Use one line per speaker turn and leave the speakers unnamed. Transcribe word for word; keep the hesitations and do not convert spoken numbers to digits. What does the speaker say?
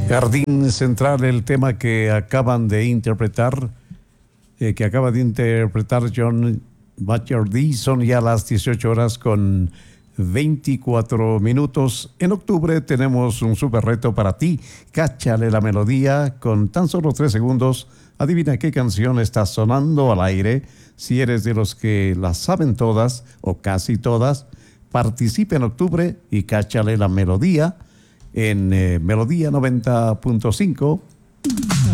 Jardín Central, el tema que acaban de interpretar, eh, que acaba de interpretar John Bachardy, son ya las dieciocho horas con veinticuatro minutos. En octubre tenemos un super reto para ti. Cáchale la melodía con tan solo tres segundos. Adivina qué canción está sonando al aire. Si eres de los que las saben todas o casi todas, participe en octubre y cáchale la melodía en eh, Melodía noventa punto cinco.